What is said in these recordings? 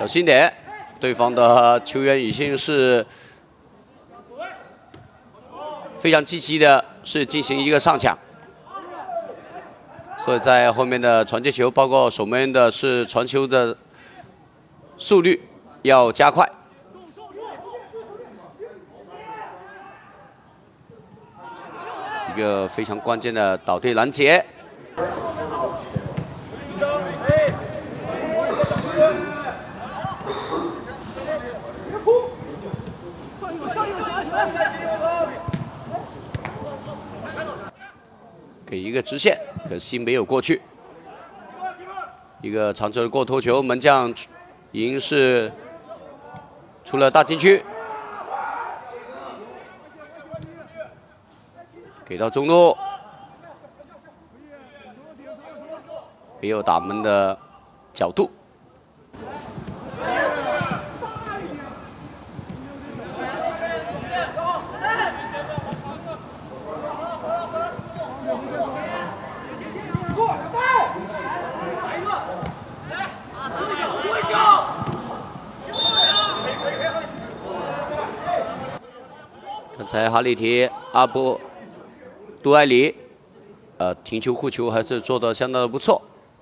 小心点，对方的球员已经是非常积极的，是进行一个上抢。 所以在后面的传接球，包括守门员的是传球的速率要加快。一个非常关键的倒地拦截。给一个直线，可惜没有过去。一个长球的过头球，门将已经是出了大禁区，给到中路，没有打门的角度。 刚才哈里提、阿布杜埃里，停球护球还是做得相当的不错。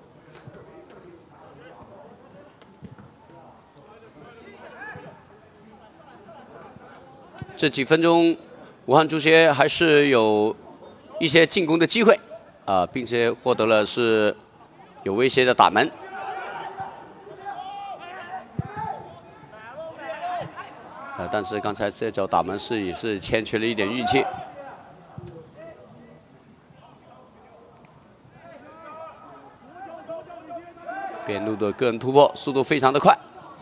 这几分钟，武汉足协还是有一些进攻的机会，并且获得了是有威胁的打门。 但是刚才这脚打门也是欠缺了一点运气。边路的个人突破速度非常的快。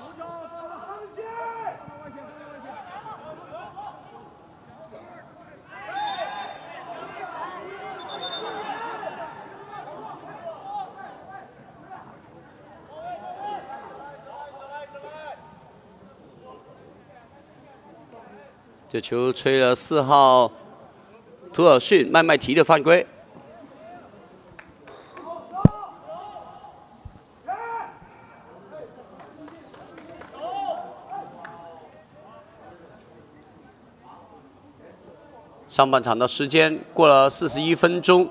这球吹了4号图尔逊麦麦提的犯规。上半场的时间过了41分钟，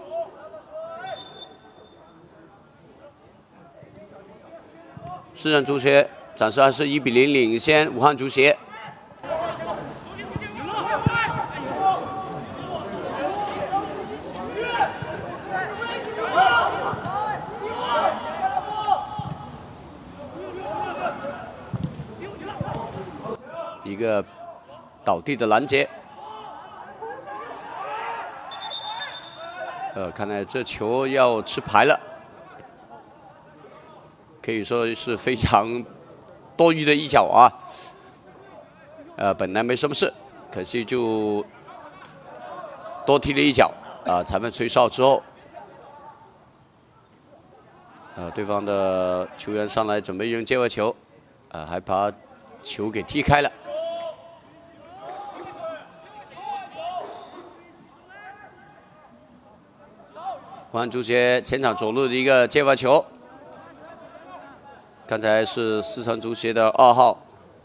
市政足协暂时还是1比0领先武汉足协。 一个倒地的拦截，看来这球要吃牌了，可以说是非常多余的一脚啊。本来没什么事，可惜就多踢了一脚裁判吹哨之后，对方的球员上来准备扔界外球，还把球给踢开了。 武汉足协前场左路的一个界外球，刚才是四川足协的2号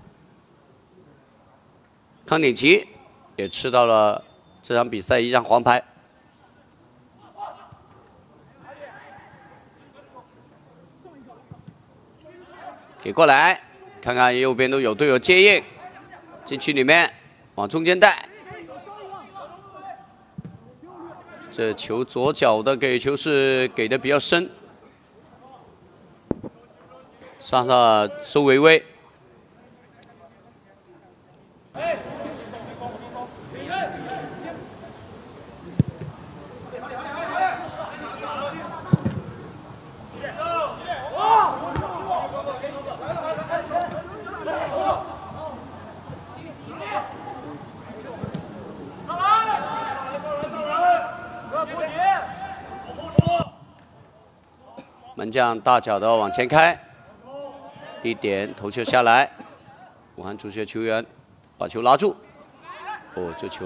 康鼎奇也吃到了这场比赛一张黄牌。给过来，看看右边都有队友接应，禁区里面往中间带。 这球左脚的给球是给的比较深，上收维维，门将大脚的往前开，一点头球下来，武汉足协球员把球拉住，这球。